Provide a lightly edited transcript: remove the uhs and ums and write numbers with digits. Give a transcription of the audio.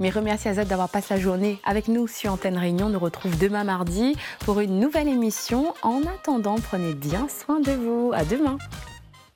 Mais remercie Azad d'avoir passé la journée avec nous sur Antenne Réunion. On nous retrouve demain mardi pour une nouvelle émission. En attendant, prenez bien soin de vous. À demain.